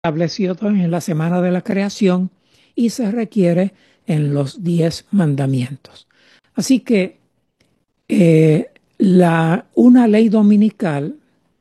establecido en la semana de la creación y se requiere en los 10 mandamientos. Así que una ley dominical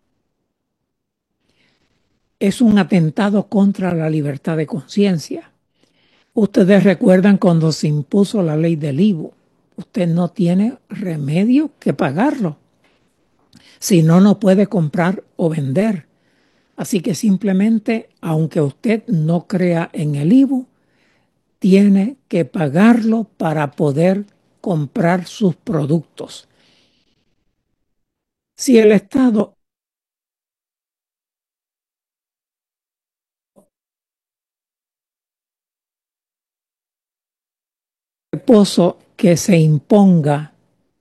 es un atentado contra la libertad de conciencia. Ustedes recuerdan cuando se impuso la ley del IVU. Usted no tiene remedio que pagarlo. Si no, no puede comprar o vender. Así que simplemente, aunque usted no crea en el IVU, tiene que pagarlo para poder comprar sus productos. Si el Estado reposo que se imponga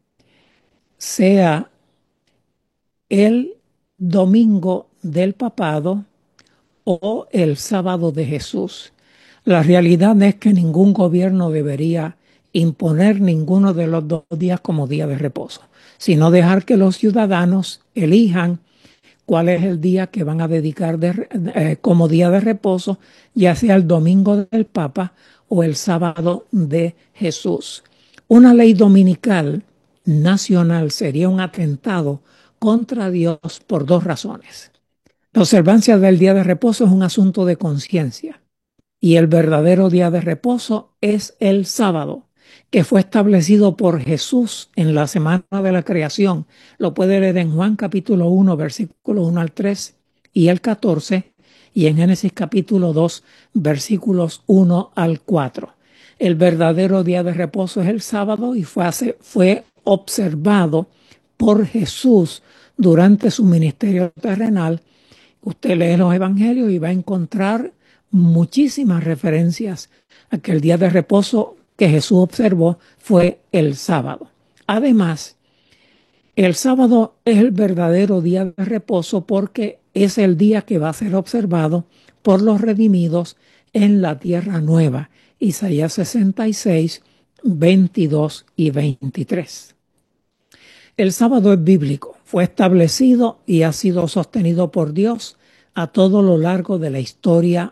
sea el domingo del papado o el sábado de Jesús. La realidad es que ningún gobierno debería imponer ninguno de los dos días como día de reposo, sino dejar que los ciudadanos elijan cuál es el día que van a dedicar como día de reposo, ya sea el domingo del Papa o el sábado de Jesús. Una ley dominical nacional sería un atentado contra Dios por dos razones. La observancia del día de reposo es un asunto de conciencia y el verdadero día de reposo es el sábado, que fue establecido por Jesús en la semana de la creación. Lo puede leer en Juan capítulo 1, versículos 1 al 3 y el 14, y en Génesis capítulo 2, versículos 1 al 4. El verdadero día de reposo es el sábado y fue observado por Jesús durante su ministerio terrenal. Usted lee los evangelios y va a encontrar muchísimas referencias a que el día de reposo que Jesús observó fue el sábado. Además, el sábado es el verdadero día de reposo porque es el día que va a ser observado por los redimidos en la tierra nueva. Isaías 66, 22 y 23. El sábado es bíblico, fue establecido y ha sido sostenido por Dios a todo lo largo de la historia,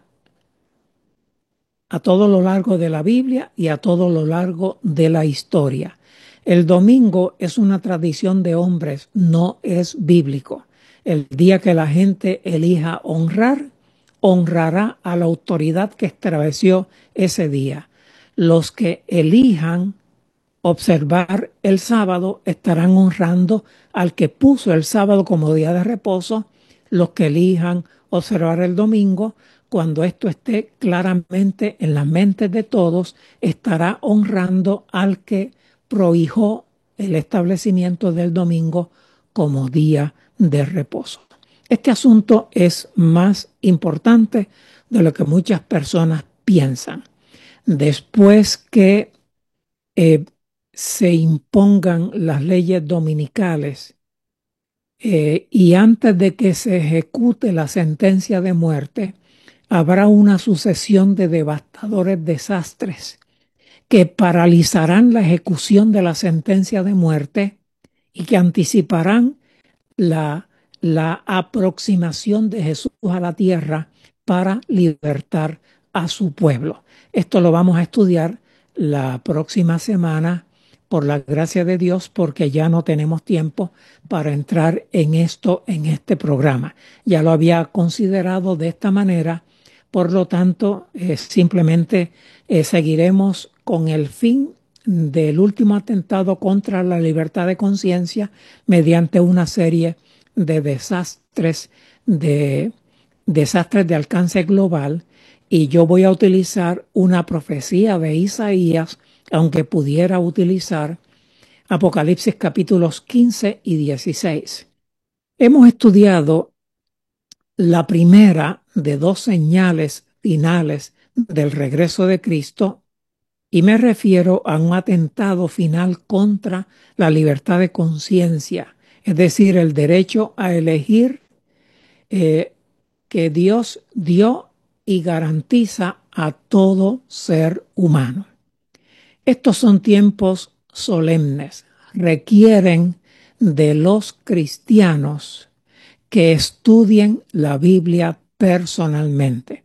a todo lo largo de la Biblia y a todo lo largo de la historia. El domingo es una tradición de hombres, no es bíblico. El día que la gente elija honrar, honrará a la autoridad que estableció ese día. Los que elijan observar el sábado estarán honrando al que puso el sábado como día de reposo. Los que elijan observar el domingo, cuando esto esté claramente en las mentes de todos, estará honrando al que prohijó el establecimiento del domingo como día de reposo. Este asunto es más importante de lo que muchas personas piensan. Después que se impongan las leyes dominicales y antes de que se ejecute la sentencia de muerte, habrá una sucesión de devastadores desastres que paralizarán la ejecución de la sentencia de muerte y que anticiparán la aproximación de Jesús a la tierra para libertar a su pueblo. Esto lo vamos a estudiar la próxima semana por la gracia de Dios, porque ya no tenemos tiempo para entrar en esto en este programa. Ya lo había considerado de esta manera, por lo tanto, simplemente seguiremos con el fin del último atentado contra la libertad de conciencia mediante una serie de desastres de alcance global, y yo voy a utilizar una profecía de Isaías, aunque pudiera utilizar Apocalipsis capítulos 15 y 16. Hemos estudiado la primera de dos señales finales del regreso de Cristo, y me refiero a un atentado final contra la libertad de conciencia, es decir, el derecho a elegir que Dios dio y garantiza a todo ser humano. Estos son tiempos solemnes, requieren de los cristianos que estudien la Biblia personalmente.